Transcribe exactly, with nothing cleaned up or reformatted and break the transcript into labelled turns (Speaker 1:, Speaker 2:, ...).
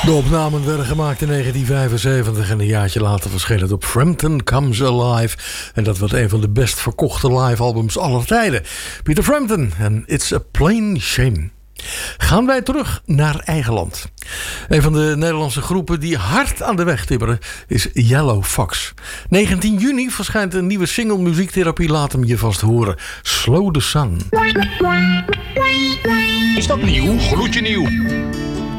Speaker 1: De opnamen werden gemaakt in negentien vijfenzeventig en een jaartje later verscheen het op Frampton Comes Alive. En dat wordt een van de best verkochte live-albums aller tijden. Peter Frampton en It's a Plain Shame. Gaan wij terug naar eigen land. Een van de Nederlandse groepen die hard aan de weg timmeren is Yellow Fox. negentien juni verschijnt een nieuwe single Muziektherapie. Laat hem je vast horen. Slow the Sun.
Speaker 2: Is dat nieuw? Gloedje nieuw.